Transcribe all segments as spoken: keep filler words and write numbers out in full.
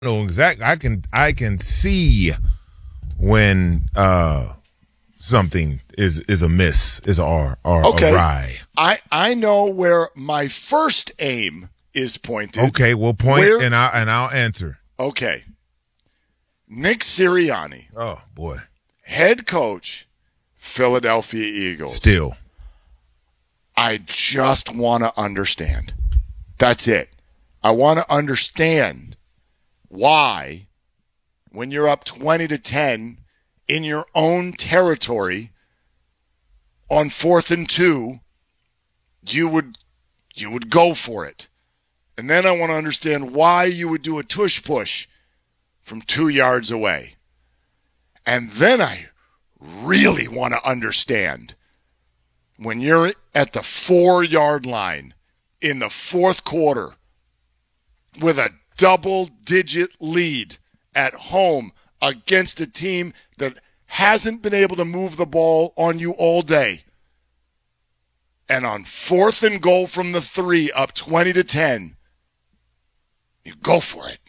know exactly. I can I can see when uh, something is is amiss, is or or okay. awry. I I know where my first aim is pointed. Okay, we'll point where, and I and I'll answer. Okay. Nick Sirianni. Oh boy. Head coach, Philadelphia Eagles. Still. I just want to understand. That's it. I want to understand why, when you're up twenty to ten in your own territory on fourth and two, you would you would go for it. And then I want to understand why you would do a tush push from two yards away. And then I really want to understand when you're at the four-yard line in the fourth quarter with a double-digit lead at home against a team that hasn't been able to move the ball on you all day. And on fourth and goal from the three, up twenty to ten, you go for it.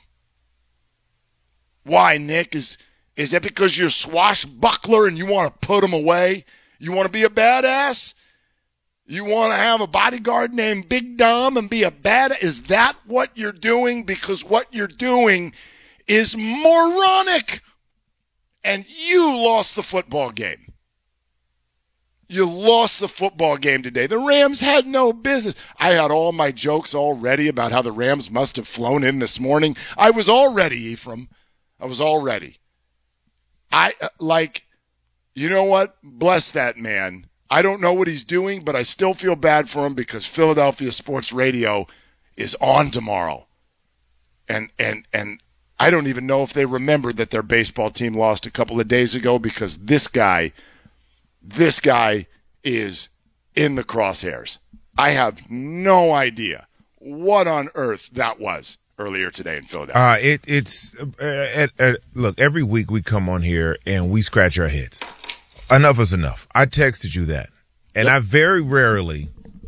Why, Nick? Is is that because you're a swashbuckler and you want to put them away? You want to be a badass? You want to have a bodyguard named Big Dom and be a bad? Is that what you're doing? Because what you're doing is moronic. And you lost the football game. You lost the football game today. The Rams had no business. I had all my jokes all ready about how the Rams must have flown in this morning. I was all ready, Ephraim. I was all ready. I, uh, like, you know what? Bless that man. I don't know what he's doing, but I still feel bad for him because Philadelphia Sports Radio is on tomorrow. And and and I don't even know if they remember that their baseball team lost a couple of days ago because this guy, this guy is in the crosshairs. I have no idea what on earth that was earlier today in Philadelphia. Uh, it, it's uh, at, at, look, every week we come on here and we scratch our heads. Enough is enough. I texted you that. And yep. I very rarely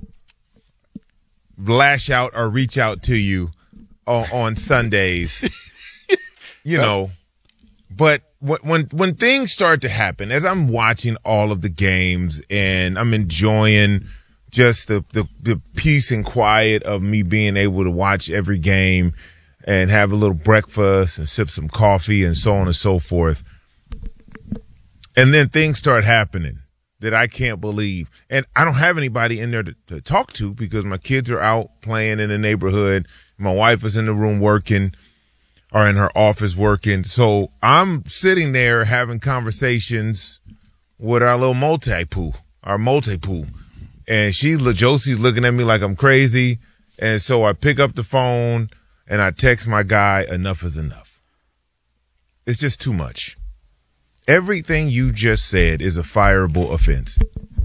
lash out or reach out to you on, on Sundays, you know. But when when things start to happen, as I'm watching all of the games and I'm enjoying just the, the, the peace and quiet of me being able to watch every game and have a little breakfast and sip some coffee and so on and so forth. And then things start happening that I can't believe. And I don't have anybody in there to, to talk to because my kids are out playing in the neighborhood. My wife is in the room working or in her office working. So I'm sitting there having conversations with our little multi-poo, our multi-poo. And she's, Josie's looking at me like I'm crazy. And so I pick up the phone and I text my guy, enough is enough. It's just too much. Everything you just said is a fireable offense.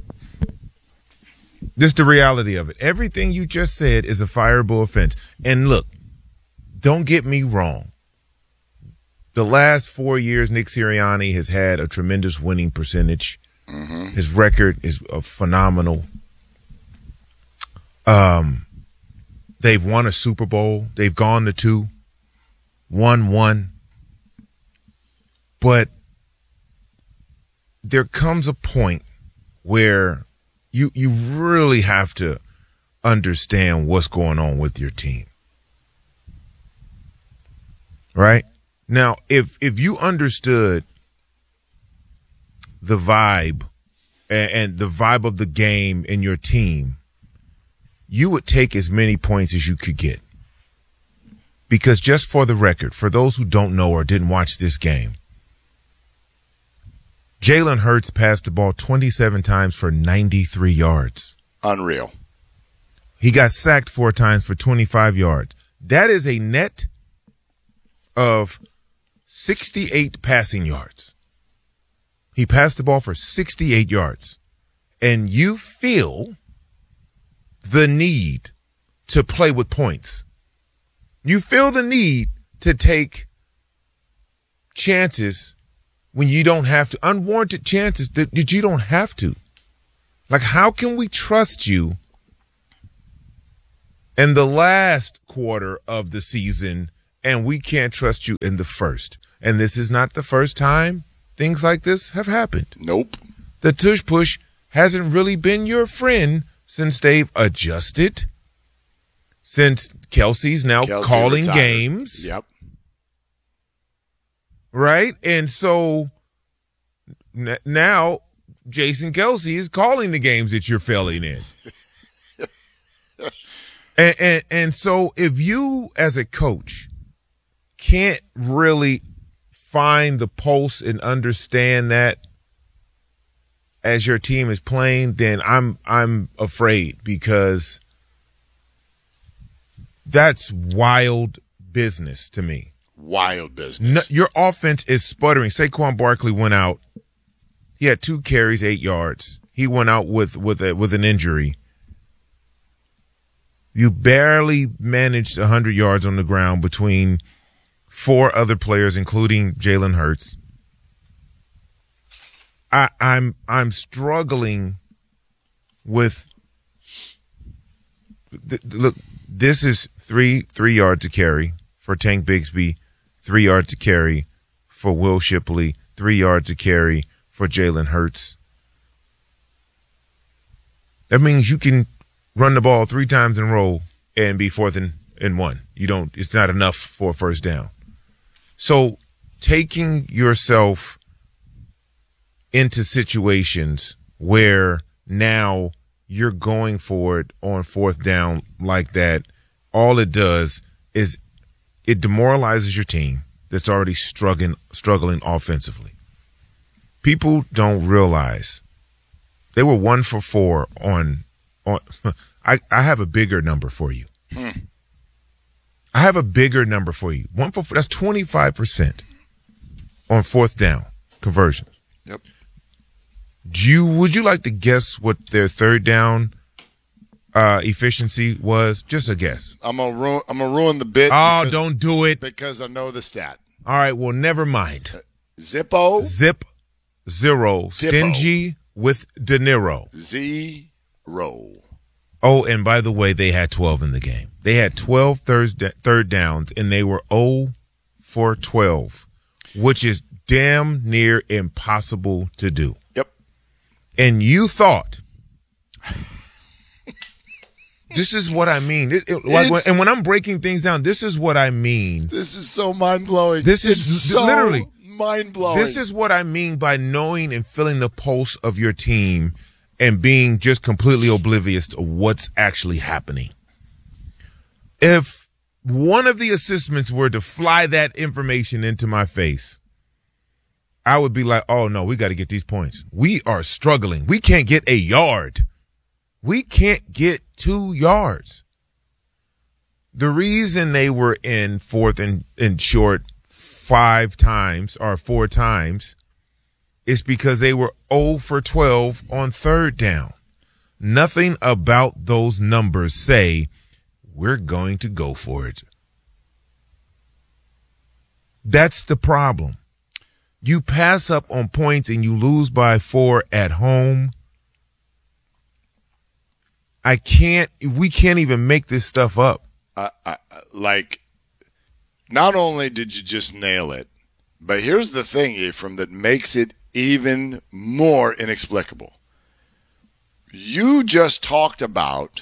This is the reality of it. Everything you just said is a fireable offense. And look, don't get me wrong. The last four years, Nick Sirianni has had a tremendous winning percentage. Mm-hmm. His record is uh, phenomenal. Um, they've won a Super Bowl. They've gone to two, won one. But there comes a point where you you really have to understand what's going on with your team. Right? Now, if if you understood the vibe and, and the vibe of the game in your team, you would take as many points as you could get. Because just for the record, for those who don't know or didn't watch this game, Jalen Hurts passed the ball twenty-seven times for ninety-three yards. Unreal. He got sacked four times for twenty-five yards. That is a net of sixty-eight passing yards. He passed the ball for sixty-eight yards. And you feel the need to play with points. You feel the need to take chances when you don't have to, unwarranted chances that, that you don't have to. Like, how can we trust you in the last quarter of the season and we can't trust you in the first. And this is not the first time things like this have happened. Nope. The tush push hasn't really been your friend since they've adjusted, since Kelsey's now Kelsey calling retired. games. Yep. Right? And so n- now Jason Kelsey is calling the games that you're failing in. and, and and so if you as a coach can't really find the pulse and understand that as your team is playing, then I'm I'm afraid, because that's wild business to me. Wild business. No, your offense is sputtering. Saquon Barkley went out. He had two carries, eight yards. He went out with with a, with an injury. You barely managed one hundred yards on the ground between four other players, including Jalen Hurts. I, I'm I'm struggling with. Th- look, this is three three yards to carry for Tank Bigsby, three yards to carry for Will Shipley, three yards to carry for Jalen Hurts. That means you can run the ball three times in a row and be fourth and, and one. You don't. It's not enough for a first down. So taking yourself into situations where now you're going for it on fourth down like that, all it does is it demoralizes your team that's already struggling struggling offensively. People don't realize they were one for four on on I, I have a bigger number for you. Hmm. I have a bigger number for you. One for four, that's twenty-five percent on fourth down conversions. Yep. Do you would you like to guess what their third down uh, efficiency was? Just a guess. I'm gonna ruin. I'm gonna ruin the bit. Oh, because, don't do it. because I know the stat. All right. Well, never mind. Zippo. Zip zero. Dippo. Stingy with De Niro. Zero. Oh, and by the way, they had twelve in the game. They had twelve third third downs, and they were zero for twelve, which is damn near impossible to do. Yep. And you thought, this is what I mean. It, it, like when, and when I'm breaking things down, this is what I mean. This is so mind-blowing. This is it's so literally mind-blowing. This is what I mean by knowing and feeling the pulse of your team and being just completely oblivious to what's actually happening. If one of the assistants were to fly that information into my face, I would be like, oh, no, we got to get these points. We are struggling. We can't get a yard. We can't get two yards. The reason they were in fourth and, and short five times or four times is because they were zero for twelve on third down. Nothing about those numbers say we're going to go for it. That's the problem. You pass up on points and you lose by four at home. I can't, we can't even make this stuff up. Uh, I, like, not only did you just nail it, but here's the thing, Ephraim, that makes it even more inexplicable. You just talked about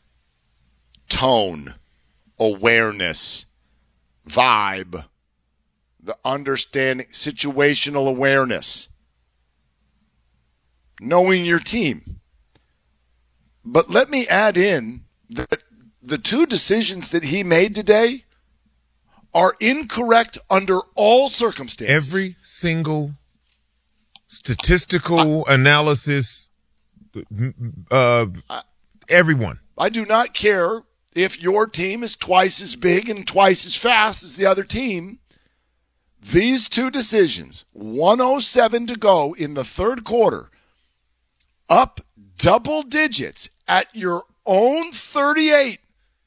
tone, awareness, vibe, the understanding, situational awareness, knowing your team. But let me add in that the two decisions that he made today are incorrect under all circumstances. Every single statistical I, analysis, uh, I, everyone. I do not care if your team is twice as big and twice as fast as the other team. These two decisions, one oh seven to go in the third quarter, up double digits at your own thirty-eight.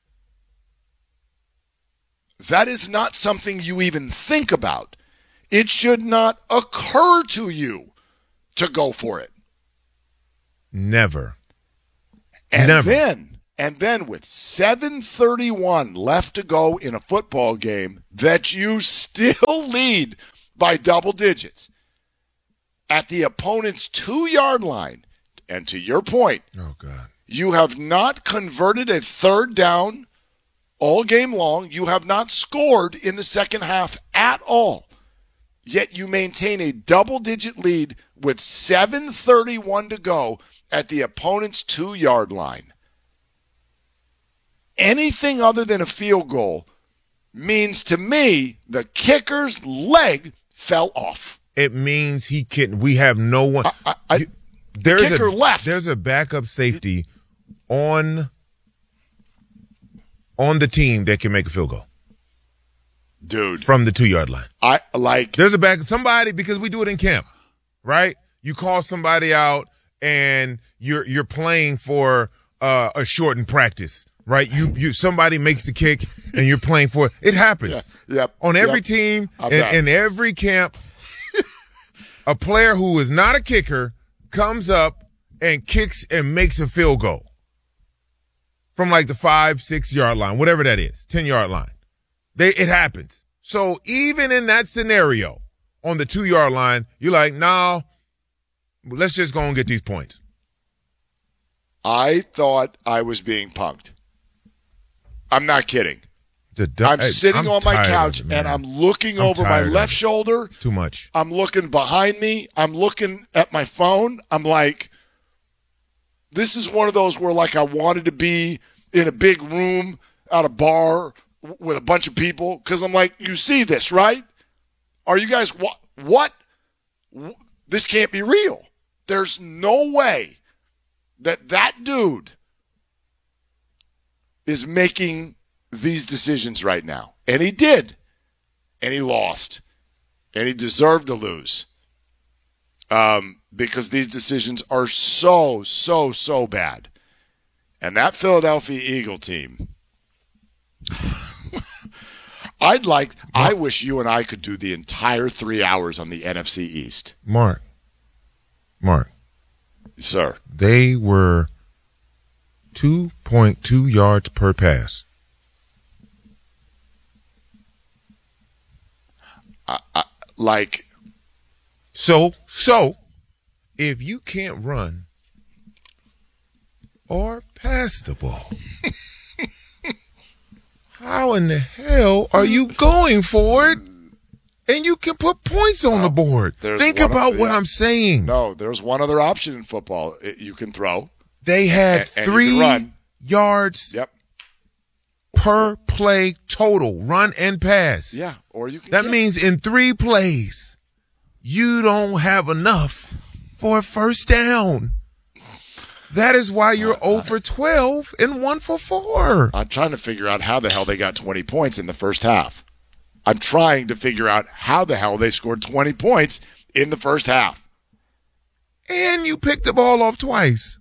That is not something you even think about. It should not occur to you to go for it. Never. And Never. then, And then with seven thirty-one left to go in a football game that you still lead by double digits at the opponent's two-yard line. And to your point, oh God, you have not converted a third down all game long. You have not scored in the second half at all. Yet you maintain a double-digit lead with seven thirty-one to go at the opponent's two-yard line. Anything other than a field goal means to me the kicker's leg fell off. It means he can. We have no one. I, I, I, there's kicker a, left. There's a backup safety on on the team that can make a field goal. Dude, from the two-yard line. I like There's a back somebody, because we do it in camp, right? You call somebody out and you're you're playing for uh, a shortened practice, right? You you somebody makes the kick and you're playing for it. It happens. Yeah, yep, on every yep. team and in every camp. A player who is not a kicker comes up and kicks and makes a field goal from like the five, six yard line, whatever that is, ten yard line. They, it happens. So even in that scenario on the two yard line, you're like, no, nah, let's just go and get these points. I thought I was being punked. I'm not kidding. The, I'm sitting I'm on my couch it, and I'm looking over my left shoulder. It's too much. I'm looking behind me. I'm looking at my phone. I'm like, this is one of those where like I wanted to be in a big room at a bar with a bunch of people, because I'm like, you see this, right? Are you guys, what, what? This can't be real. There's no way that that dude is making these decisions right now. And he did. And he lost. And he deserved to lose. Um, because these decisions are so, so, so bad. And that Philadelphia Eagle team, I'd like, I wish you and I could do the entire three hours on the N F C East. Mark, Mark. Sir. They were two point two yards per pass. I, I, like. So, so, if you can't run or pass the ball, how in the hell are you going for it? And you can put points on the board. Think about what I'm saying. No, there's one other option in football. It, you can throw. They had and, and three run. yards yep. per play total, run and pass. Yeah, or you can. That get. means in three plays, you don't have enough for a first down. That is why you're uh, zero for twelve and one for four. I'm trying to figure out how the hell they got twenty points in the first half. I'm trying to figure out how the hell they scored twenty points in the first half. And you picked the ball off twice.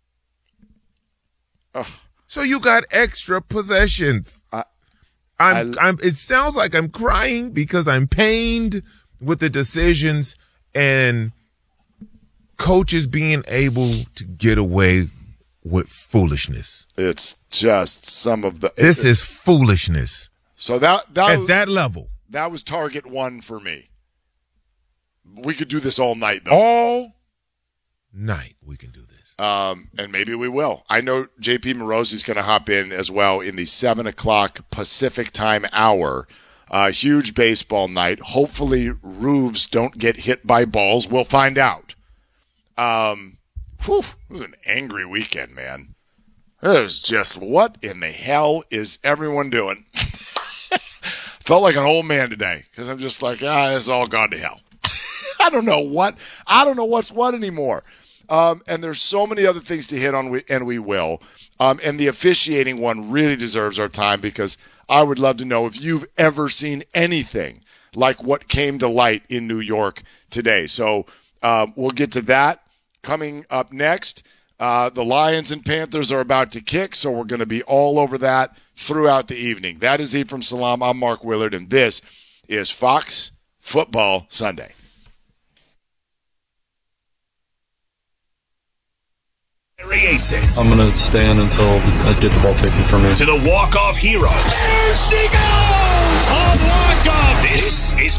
Ugh. So you got extra possessions. I, I'm, I, I'm, it sounds like I'm crying because I'm pained with the decisions and coaches being able to get away with foolishness. It's just some of the. This it, is foolishness. So that, that at was, that level, that was target one for me. We could do this all night, though. All night we can do this. Um, and maybe we will. I know J P Morozi's going to hop in as well in the seven o'clock Pacific time hour. Uh, huge baseball night. Hopefully roofs don't get hit by balls. We'll find out. Um, whew, it was an angry weekend, man. It was just, what in the hell is everyone doing? Felt like an old man today because I'm just like, ah, it's all gone to hell. I don't know what. I don't know what's what anymore. Um, and there's so many other things to hit on, and we will. Um, and the officiating one really deserves our time because I would love to know if you've ever seen anything like what came to light in New York today. So uh, we'll get to that coming up next. Uh, the Lions and Panthers are about to kick, so we're going to be all over that throughout the evening. That is Ephraim Salaam. I'm Mark Willard, and this is Fox Football Sunday. bases. I'm going to stand until I get the ball taken from me. To the walk-off heroes. There she goes! A walk-off! This is